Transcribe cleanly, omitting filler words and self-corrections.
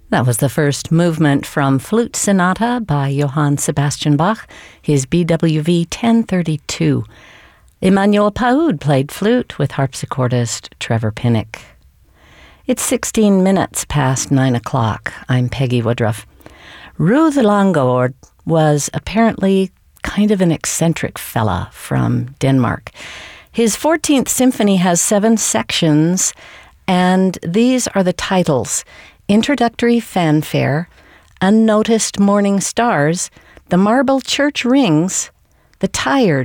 That was the first movement from Flute Sonata by Johann Sebastian Bach, his BWV 1032. Emmanuel Paoud played flute with harpsichordist Trevor Pinnock. It's 16 minutes past 9 o'clock. I'm Peggy Woodruff. Ruud Langgaard was apparently kind of an eccentric fella from Denmark. His 14th symphony has 7 sections, and these are the titles: Introductory Fanfare, Unnoticed Morning Stars, The Marble Church Rings, The Tired,